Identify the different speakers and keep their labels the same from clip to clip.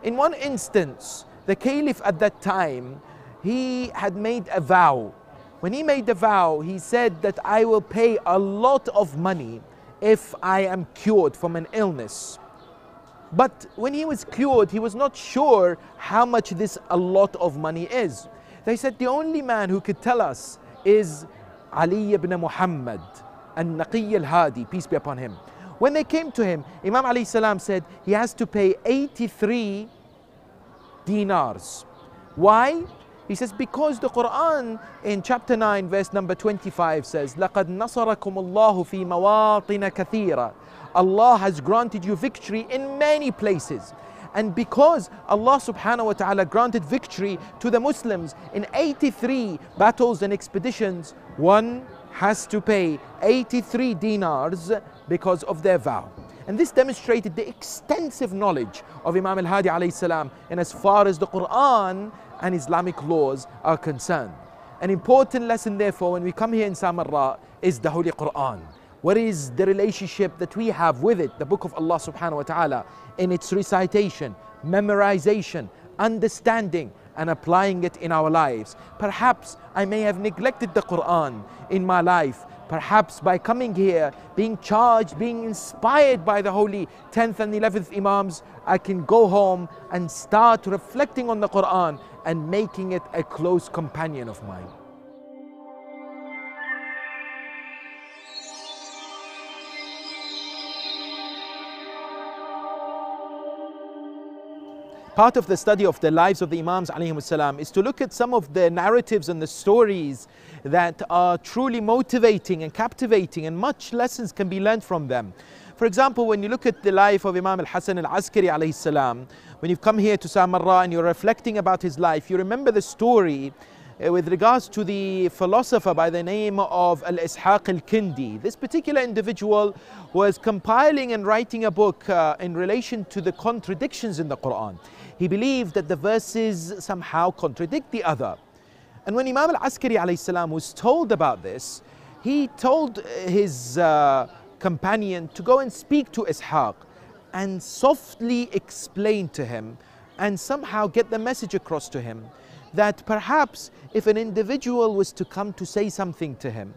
Speaker 1: In one instance, the caliph at that time, he had made a vow. When he made the vow, he said that I will pay a lot of money if I am cured from an illness. But when he was cured, he was not sure how much this a lot of money is. They said the only man who could tell us is Ali ibn Muhammad, al-Naqi al-Hadi, peace be upon him. When they came to him, Imam alayhi salam said he has to pay 83 dinars. Why? He says because the Quran in chapter 9 verse number 25 says لَقَدْ نَصَرَكُمُ اللَّهُ فِي مَوَاطِنَ كَثِيرًا. Allah has granted you victory in many places. And because Allah subhanahu wa ta'ala granted victory to the Muslims in 83 battles and expeditions, one has to pay 83 dinars because of their vow. And this demonstrated the extensive knowledge of Imam al-Hadi alayhi salam in as far as the Quran and Islamic laws are concerned. An important lesson therefore when we come here in Samarra is the Holy Quran. What is the relationship that we have with it, the book of Allah subhanahu wa ta'ala, in its recitation, memorization, understanding and applying it in our lives. Perhaps I may have neglected the Quran in my life. Perhaps by coming here, being charged, being inspired by the holy 10th and 11th Imams, I can go home and start reflecting on the Quran and making it a close companion of mine. Part of the study of the lives of the Imams alayhim salam is to look at some of the narratives and the stories that are truly motivating and captivating, and much lessons can be learned from them. For example, when you look at the life of Imam al-Hasan al-Askari alayhi salam, when you've come here to Samarra and you're reflecting about his life, you remember the story with regards to the philosopher by the name of Al-Ishaq al-Kindi. This particular individual was compiling and writing a book in relation to the contradictions in the Quran. He believed that the verses somehow contradict the other. And when Imam al-Askari alayhi salam was told about this, he told his companion to go and speak to Ishaq and softly explain to him and somehow get the message across to him that perhaps if an individual was to come to say something to him,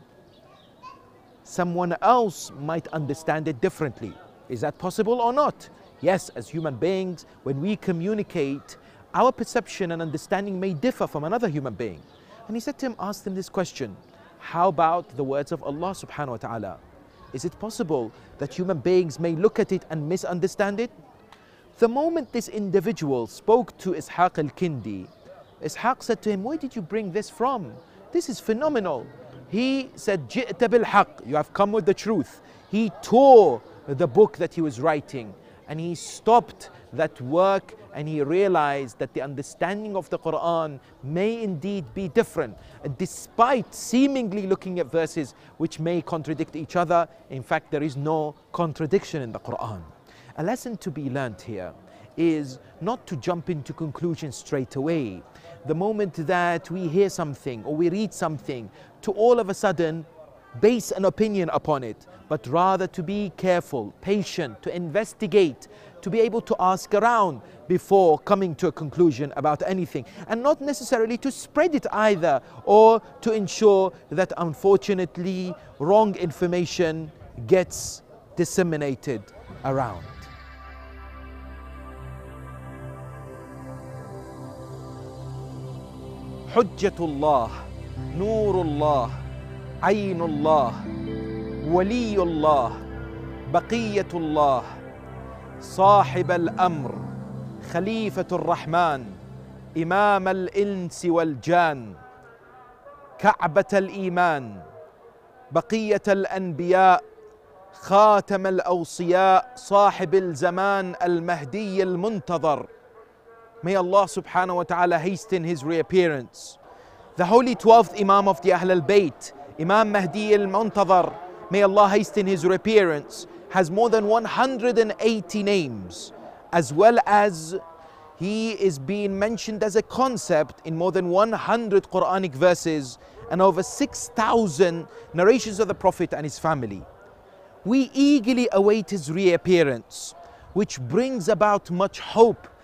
Speaker 1: someone else might understand it differently. Is that possible or not? Yes, as human beings, when we communicate, our perception and understanding may differ from another human being. And he said to him, asked him this question: how about the words of Allah subhanahu wa ta'ala? Is it possible that human beings may look at it and misunderstand it? The moment this individual spoke to Ishaq al-Kindi, Ishaq said to him, where did you bring this from? This is phenomenal. He said, Ji'ta bil haqq, you have come with the truth. He tore the book that he was writing and he stopped that work, and he realized that the understanding of the Quran may indeed be different. Despite seemingly looking at verses which may contradict each other, in fact there is no contradiction in the Quran. A lesson to be learnt here is not to jump into conclusions straight away. The moment that we hear something or we read something, to all of a sudden base an opinion upon it, but rather to be careful, patient, to investigate, to be able to ask around before coming to a conclusion about anything, and not necessarily to spread it either, or to ensure that unfortunately wrong information gets disseminated around. Hujjatullah, Nurullah, Aynullah, Waliyullah, Baqiyatullah, Sahib al-Amr, Khalifatul Rahman, Imam al-Insi wal-Jan, Ka'bat al-Iman, Baqiyat al-Anbiya, Khatam al-Awsiya, Sahib al-Zaman, al-Mahdi al-Muntadhar. May Allah subhanahu wa ta'ala hasten his reappearance. The holy 12th Imam of the Ahl al-Bayt, Imam Mahdi al-Muntadhar, may Allah hasten his reappearance, has more than 180 names, as well as he is being mentioned as a concept in more than 100 Quranic verses and over 6,000 narrations of the Prophet and his family. We eagerly await his reappearance, which brings about much hope